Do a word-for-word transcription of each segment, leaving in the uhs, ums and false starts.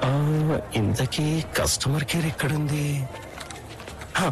ఆ, ఇంతకీ customer care ఎక్కడుంది? హ.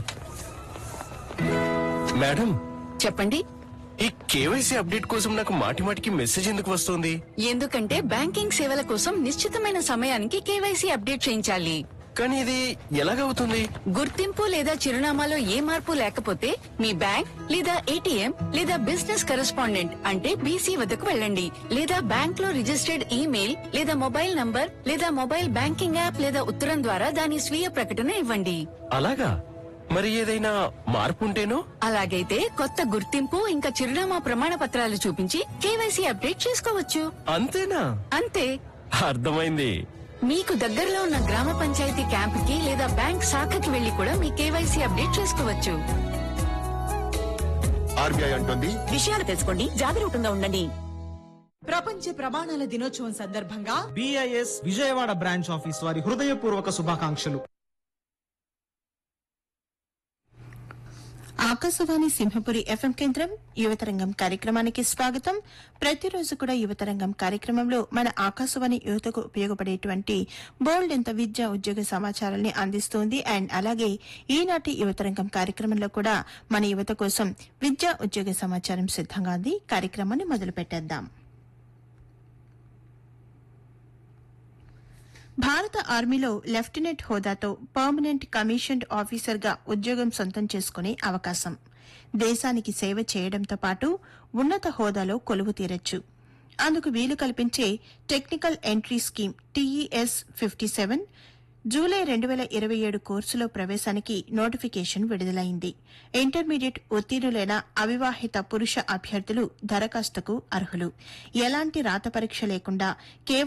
మేడం, చెప్పండి. ఈ కేవైసీ అప్డేట్ కోసం నాకు మాటి మాటికి మెసేజ్ ఎందుకు వస్తుంది? ఎందుకంటే బ్యాంకింగ్ సేవల కోసం నిశ్చితమైన సమయానికి కేవైసీ అప్డేట్ చేయించాలి. కానీ ఇది ఎలాగవుతుంది? గుర్తింపు లేదా చిరునామాలో ఏ మార్పు లేకపోతే మీ బ్యాంక్ లేదా ఏటీఎం లేదా బిజినెస్ కరెస్పాండెంట్ అంటే బీసీ వద్దకు వెళ్ళండి. లేదా బ్యాంక్ లో రిజిస్టర్డ్ ఈమెయిల్ లేదా మొబైల్ నంబర్ లేదా మొబైల్ బ్యాంకింగ్ యాప్ లేదా ఉత్తరం ద్వారా దాని స్వీయ ప్రకటన ఇవ్వండి. అలాగా? మరి ఏదైనా మార్పు ఉంటేనో? అలాగైతే కొత్త గుర్తింపు ఇంకా చిరునామా ప్రమాణ పత్రాలు చూపించి కేవైసీ అప్డేట్ చేసుకోవచ్చు. అంతేనా? అంతే. అర్థమైంది. మీకు దగ్గరలో ఉన్న గ్రామ పంచాయతీ క్యాంపుకి లేదా బ్యాంక్ శాఖకి వెళ్లి కూడా మీ కేవైసీ అప్డేట్ చేసుకోవచ్చు. ఆర్బీఐ అంటుంది, విషయాలు తెలుసుకోండి, జాగరూకంగా ఉండండి. ప్రపంచ ప్రమాణాల దినోత్సవం సందర్భంగా బిఐఎస్ విజయవాడ బ్రాంచ్ ఆఫీస్ వారి హృదయపూర్వక శుభాకాంక్షలు. ఆకాశవాణి సింహపురి ఎఫ్ఎం కేంద్రం యువతరంగం కార్యక్రమానికి స్వాగతం. ప్రతిరోజు కూడా యువతరంగం కార్యక్రమంలో మన ఆకాశవాణి యువతకు ఉపయోగపడేటువంటి బోల్డ్ ఎంత విద్యా ఉద్యోగ సమాచారాన్ని అందిస్తోంది. అండ్ అలాగే ఈనాటి యువతరంగం కార్యక్రమంలో కూడా మన యువత కోసం విద్యా ఉద్యోగ సమాచారం సిద్దంగా ఉంది. కార్యక్రమాన్ని మొదలు పెట్టేద్దాం. భారత ఆర్మీలో లెఫ్టినెంట్ హోదాతో పర్మనెంట్ కమిషన్డ్ ఆఫీసర్ గా ఉద్యోగం సొంతం చేసుకునే అవకాశం. దేశానికి సేవ చేయడంతో పాటు ఉన్నత హోదాలో కొలువు తీరొచ్చు. అందుకు వీలు కల్పించే technical entry scheme TES fifty seven July రెండు వేల ఇరవై ఏడు కోర్సులో ప్రవేశానికి నోటిఫికేషన్ విడుదలైంది. ఇంటర్మీడియట్ ఉత్తీర్ణులైన అవివాహిత పురుష అభ్యర్థులు దరఖాస్తుకు అర్హులు. ఎలాంటి రాత పరీక్ష లేకుండా కేవలం